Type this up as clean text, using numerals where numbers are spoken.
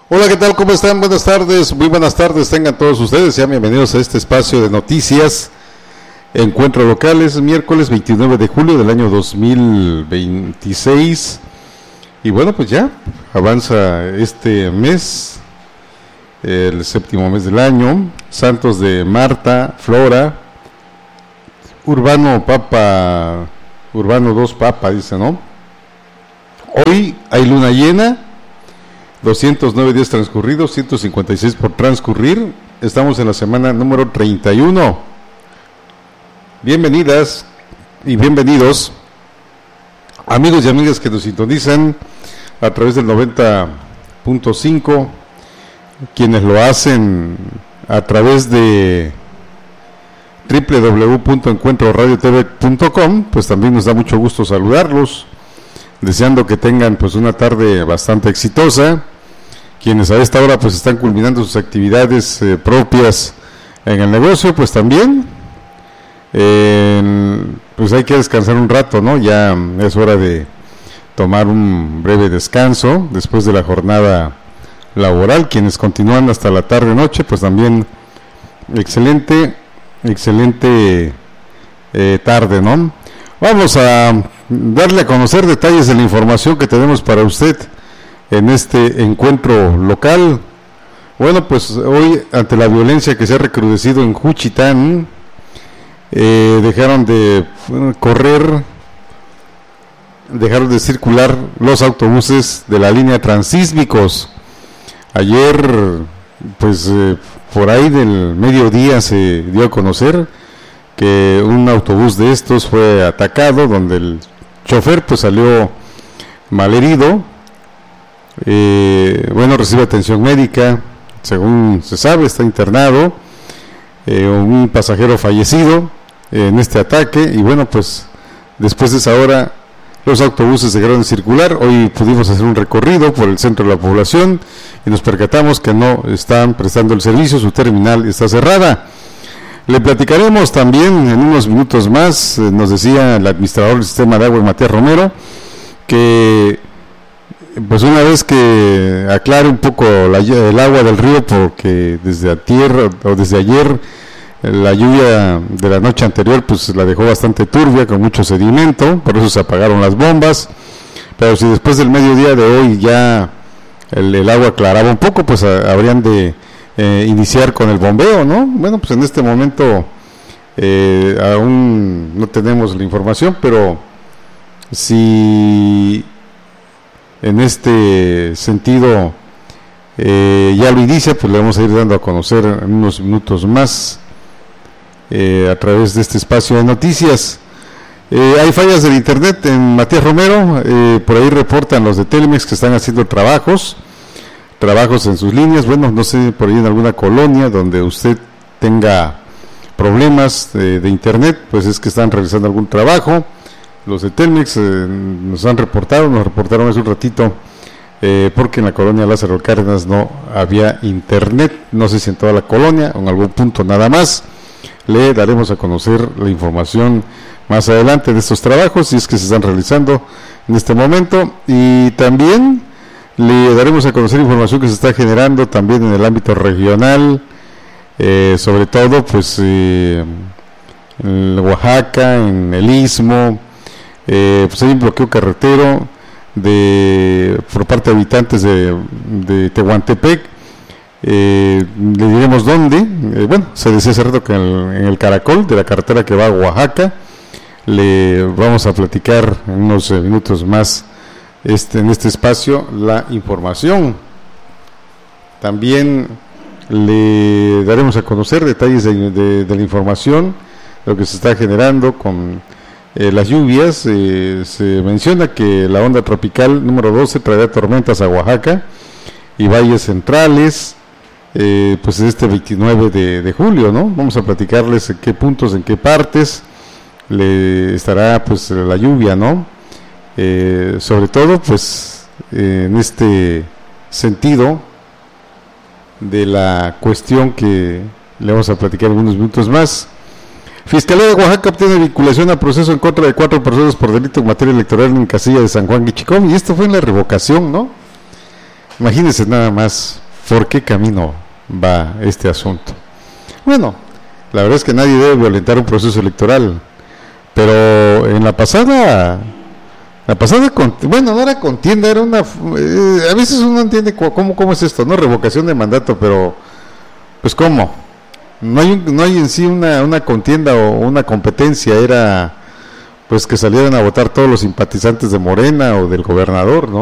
Hola, ¿qué tal? ¿Cómo están? Buenas tardes, muy buenas tardes, tengan todos ustedes, sean bienvenidos a este espacio de noticias, Encuentro Local. Es miércoles 29 de julio del año 2026, y bueno, pues ya avanza este mes, el séptimo mes del año. Santos de Marta, Flora, Urbano Papa, Urbano 2 Papa, dice, ¿no? Hoy hay luna llena, 209 días transcurridos, 156 por transcurrir. Estamos en la semana número 31. Bienvenidas y bienvenidos, amigos y amigas que nos sintonizan a través del 90.5, quienes lo hacen a través de www.encuentroradiotv.com, pues también nos da mucho gusto saludarlos, deseando que tengan pues una tarde bastante exitosa. Quienes a esta hora pues están culminando sus actividades propias en el negocio, pues también pues hay que descansar un rato, ¿no? Ya es hora de tomar un breve descanso después de la jornada laboral. Quienes continúan hasta la tarde noche, pues también excelente tarde, ¿no? Vamos a darle a conocer detalles de la información que tenemos para usted en este encuentro local. Bueno, pues hoy, ante la violencia que se ha recrudecido en Juchitán, dejaron de circular los autobuses de la línea Transísmicos. Ayer, pues por ahí del mediodía se dio a conocer que un autobús de estos fue atacado, donde el chofer pues salió malherido. Bueno, recibe atención médica, según se sabe, está internado. Un pasajero fallecido en este ataque, y bueno, pues después de esa hora los autobuses dejaron de circular. Hoy pudimos hacer un recorrido por el centro de la población y nos percatamos que no están prestando el servicio, su terminal está cerrada. Le platicaremos también en unos minutos más. Nos decía el administrador del sistema de agua, Matías Romero, que pues una vez que aclare un poco el agua del río, porque desde ayer la lluvia de la noche anterior pues la dejó bastante turbia, con mucho sedimento, por eso se apagaron las bombas. Pero si después del mediodía de hoy ya el agua aclaraba un poco, pues habrían de iniciar con el bombeo, ¿no? Bueno, pues en este momento aún no tenemos la información, pero si en este sentido ya lo inicia, pues le vamos a ir dando a conocer en unos minutos más a través de este espacio de noticias. Hay fallas del internet en Matías Romero, por ahí reportan los de Telmex que están haciendo trabajos en sus líneas. Bueno, no sé, por ahí en alguna colonia donde usted tenga problemas de internet, pues es que están realizando algún trabajo. Los de Telmex nos reportaron hace un ratito, porque en la colonia Lázaro Cárdenas no había internet. No sé si en toda la colonia o en algún punto nada más. Le daremos a conocer la información más adelante de estos trabajos, si es que se están realizando en este momento, y también le daremos a conocer información que se está generando también en el ámbito regional, sobre todo pues en Oaxaca, en el Istmo. Pues hay un bloqueo carretero por parte de habitantes de Tehuantepec. Le diremos dónde. Bueno, se decía hace rato que en el caracol de la carretera que va a Oaxaca. Le vamos a platicar en unos minutos más en este espacio la información. También le daremos a conocer detalles de la información, lo que se está generando con las lluvias. Se menciona que la onda tropical número 12 traerá tormentas a Oaxaca y valles centrales, pues este 29 de julio, ¿no? Vamos a platicarles en qué puntos, en qué partes le estará pues la lluvia, ¿no? Sobre todo pues en este sentido de la cuestión que le vamos a platicar en unos minutos más. Fiscalía de Oaxaca obtiene vinculación a proceso en contra de 4 personas por delito en materia electoral en casilla de San Juan Guichicón, y esto fue en la revocación, ¿no? Imagínense nada más por qué camino va este asunto. Bueno, la verdad es que nadie debe violentar un proceso electoral, pero en la pasada, bueno, no era contienda, era una, a veces uno entiende cómo es esto, ¿no? Revocación de mandato, pero pues cómo, no hay en sí una contienda o una competencia, era pues que salieran a votar todos los simpatizantes de Morena o del gobernador, ¿no?